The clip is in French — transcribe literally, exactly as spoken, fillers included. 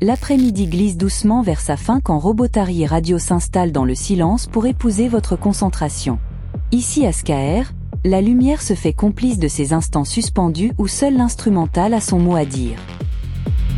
L'après-midi glisse doucement vers sa fin quand Robotari Radio s'installe dans le silence pour épouser votre concentration. Ici à Skaer, la lumière se fait complice de ces instants suspendus où seul l'instrumental a son mot à dire.